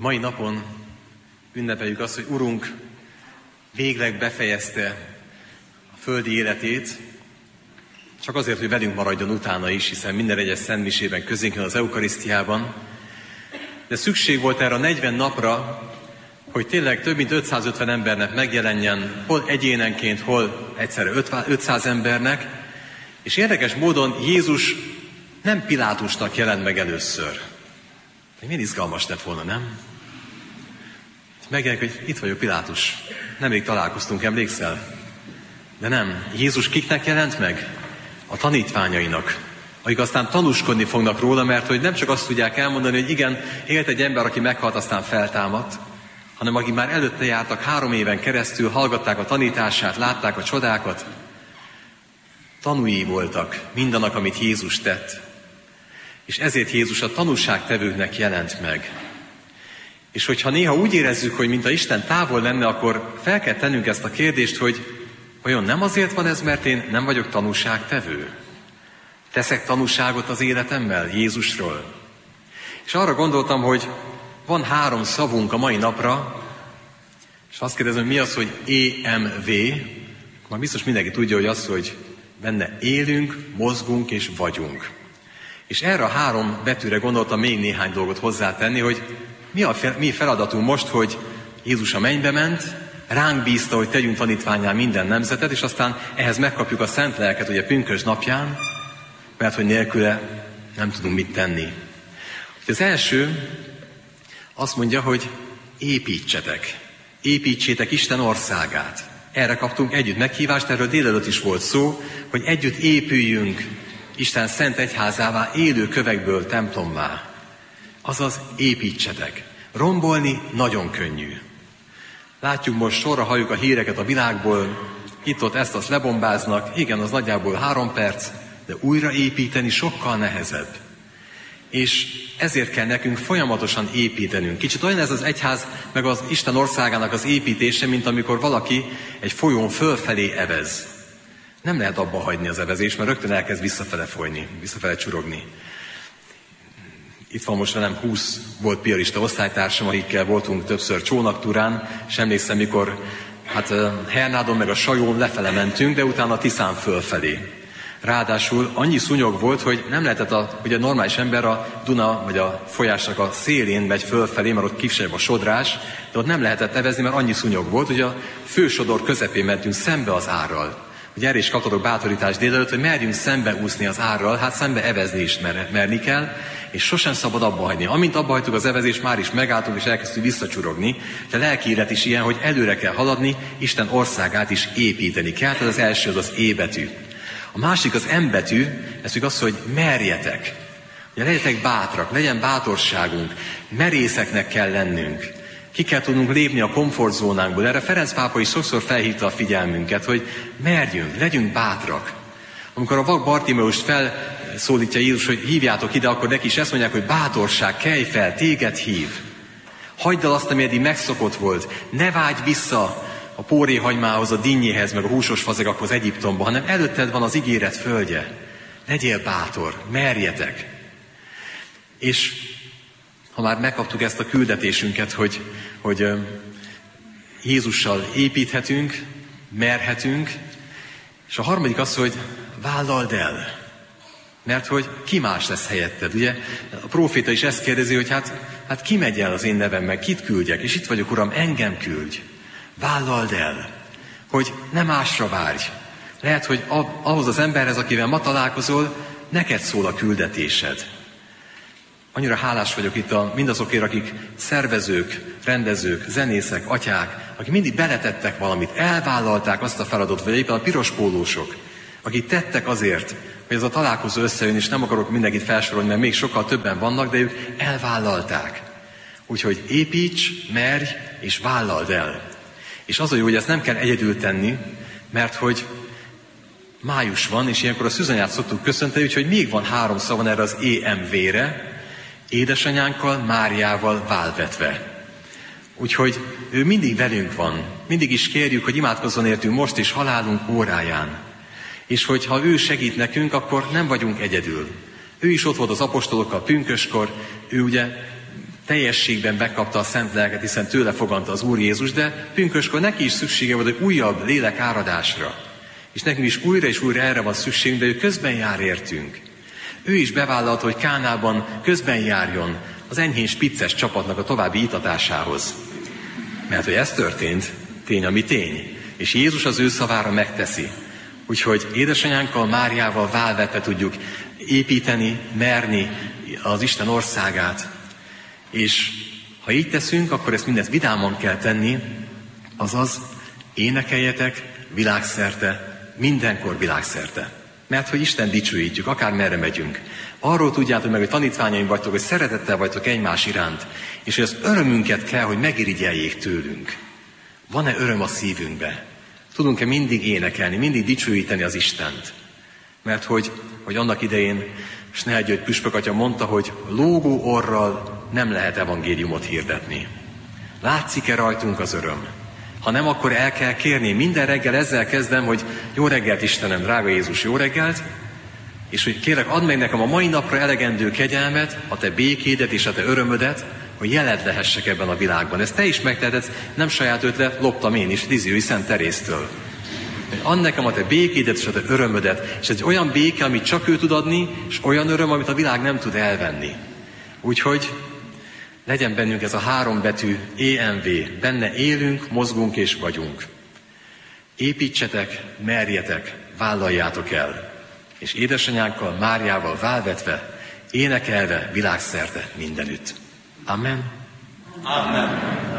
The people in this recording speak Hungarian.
Mai napon ünnepeljük azt, hogy Urunk végleg befejezte a földi életét, csak azért, hogy velünk maradjon utána is, hiszen minden egyes szentmisében közénk jön az eukarisztiában. De szükség volt erre a 40 napra, hogy tényleg több mint 550 embernek megjelenjen, hol egyénenként, hol egyszerre 500 embernek. És érdekes módon Jézus nem Pilátusnak jelent meg először. Milyen izgalmas lett volna, nem? Megjelenik, hogy itt vagyok, Pilátus. Nemrég találkoztunk, emlékszel? De nem. Jézus kiknek jelent meg? A tanítványainak, akik aztán tanúskodni fognak róla, mert hogy nem csak azt tudják elmondani, hogy igen, élt egy ember, aki meghalt, aztán feltámadt, hanem akik már előtte jártak 3 éven keresztül, hallgatták a tanítását, látták a csodákat, tanúi voltak mindannak, amit Jézus tett. És ezért Jézus a tanúságtevőknek jelent meg. És hogyha néha úgy érezzük, hogy mintha Isten távol lenne, akkor fel kell tennünk ezt a kérdést, hogy vajon nem azért van ez, mert én nem vagyok tanúságtevő? Teszek tanúságot az életemmel Jézusról? És arra gondoltam, hogy van 3 szavunk a mai napra, és azt kérdezem, mi az, hogy EMV? Már biztos mindenki tudja, hogy az, hogy benne élünk, mozgunk és vagyunk. És erre a 3 betűre gondoltam még néhány dolgot hozzátenni, hogy mi feladatunk most, hogy Jézus a mennybe ment, ránk bízta, hogy tegyünk tanítvánnyá minden nemzetet, és aztán ehhez megkapjuk a Szent Lelket, ugye pünkösd napján, mert hogy nélküle nem tudunk mit tenni. Az első azt mondja, hogy építsetek. Építsétek Isten országát. Erre kaptunk együtt meghívást, erről délelőtt is volt szó, hogy együtt épüljünk Isten szent egyházává, élő kövekből templommá. Azaz építsetek. Rombolni nagyon könnyű. Látjuk most, sorra halljuk a híreket a világból, itt-ott ezt-azt lebombáznak, igen, az nagyjából 3 perc, de újraépíteni sokkal nehezebb. És ezért kell nekünk folyamatosan építenünk. Kicsit olyan ez az egyház, meg az Isten országának az építése, mint amikor valaki egy folyón fölfelé evez. Nem lehet abba hagyni az evezést, mert rögtön elkezd visszafele folyni, visszafele csurogni. Itt van most velem 20 volt piarista osztálytársam, akikkel voltunk többször csónaktúrán, és emlékszem, mikor Hernádon meg a Sajón lefele mentünk, de utána Tiszán fölfelé. Ráadásul annyi szúnyog volt, hogy nem lehetett, hogy a normális ember a Duna vagy a folyásnak a szélén megy fölfelé, mert ott kisebb a sodrás, de ott nem lehetett evezni, mert annyi szúnyog volt, hogy a fősodor közepén mentünk szembe az árral. Hogy erre is kaptatok bátorítást délelőtt, hogy merjünk szembe úszni az árral, hát szembe evezni is merni kell, és sosem szabad abba hagyni. Amint abba hagytuk az evezést, már is megálltunk, és elkezdtük visszacsurogni. De a lelki élet is ilyen, hogy előre kell haladni, Isten országát is építeni kell. Tehát az első az E betű. A másik az M betű, ez még az, hogy merjetek. Ugye legyetek bátrak, legyen bátorságunk, merészeknek kell lennünk. Ki kell tudnunk lépni a komfortzónánkból. Erre Ferenc pápa is sokszor felhívta a figyelmünket, hogy merjünk, legyünk bátrak. Amikor a vak Bartimeust felszólítja Jézus, hogy hívjátok ide, akkor neki is ezt mondják, hogy bátorság, kelj fel, téged hív. Hagyd el azt, ami eddig megszokott volt. Ne vágyj vissza a póréhagymához, a dinnyéhez, meg a húsos fazegakhoz Egyiptomba, hanem előtted van az ígéret földje. Legyél bátor, merjetek. És ha már megkaptuk ezt a küldetésünket, hogy Jézussal építhetünk, merhetünk, és a harmadik az, hogy vállald el. Mert hogy ki más lesz helyetted, ugye? A próféta is ezt kérdezi, hogy hát ki megy el az én nevemmel, kit küldjek? És itt vagyok, Uram, engem küldj. Vállald el, hogy ne másra várj. Lehet, hogy ahhoz az emberhez, akivel ma találkozol, neked szól a küldetésed. Annyira hálás vagyok itt mindazokért, akik szervezők, rendezők, zenészek, atyák, akik mindig beletettek valamit, elvállalták azt a feladatot, vagy éppen a piros pólósok, akik tettek azért, hogy ez a találkozó összejön, és nem akarok mindenkit felsorolni, mert még sokkal többen vannak, de ők elvállalták. Úgyhogy építs, merj és vállald el. És az a jó, hogy ezt nem kell egyedül tenni, mert hogy május van, és ilyenkor a szűzanyát szoktuk köszönteni, úgyhogy még van 3 szava erre az EMV-re, édesanyánkkal, Máriával válvetve. Úgyhogy ő mindig velünk van. Mindig is kérjük, hogy imádkozzon értünk most is halálunk óráján. És hogyha ő segít nekünk, akkor nem vagyunk egyedül. Ő is ott volt az apostolokkal pünköskor, ő ugye teljességben megkapta a Szent Lelket, hiszen tőle fogadta az Úr Jézus, de pünköskor neki is szüksége volt egy újabb lélek áradásra. És nekünk is újra erre van szükségünk, de ő közben jár értünk. Ő is bevállalta, hogy Kánában közben járjon az enyhén spicces csapatnak a további itatásához. Mert hogy ez történt, tény ami tény, és Jézus az ő szavára megteszi. Úgyhogy édesanyánkkal, Máriával válvetve tudjuk építeni, merni az Isten országát. És ha így teszünk, akkor ezt mindent vidáman kell tenni, azaz énekeljetek világszerte, mindenkor világszerte. Mert hogy Isten dicsőítjük, akár merre megyünk. Arról tudjátok meg, hogy tanítványaim vagytok, hogy szeretettel vagytok egymás iránt, és hogy az örömünket kell, hogy megirigyeljék tőlünk. Van-e öröm a szívünkbe? Tudunk-e mindig énekelni, mindig dicsőíteni az Istent? Mert hogy annak idején Snell György püspök atya mondta, hogy lógó orral nem lehet evangéliumot hirdetni. Látszik-e rajtunk az öröm? Ha nem, akkor el kell kérni. Minden reggel ezzel kezdem, hogy jó reggelt Istenem, drága Jézus, jó reggelt, és hogy kérlek, add meg nekem a mai napra elegendő kegyelmet, a te békédet és a te örömödet, hogy jeled lehessek ebben a világban. Ezt te is megteheted, nem saját ötlet, loptam én is Liziói Szent Teréztől. Add nekem a te békédet és a te örömödet, és egy olyan béke, amit csak ő tud adni, és olyan öröm, amit a világ nem tud elvenni. Úgyhogy legyen bennünk ez a 3 betű EMV, benne élünk, mozgunk és vagyunk. Építsetek, merjetek, vállaljátok el, és édesanyánkkal, Máriával válvetve, énekelve világszerte mindenütt. Amen. Amen.